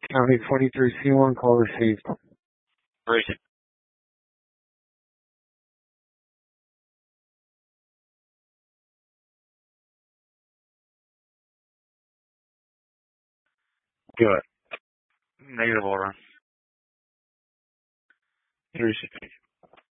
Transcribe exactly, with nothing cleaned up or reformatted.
County twenty-three C one, call received. Appreciate it. Good. Negative order. Here's your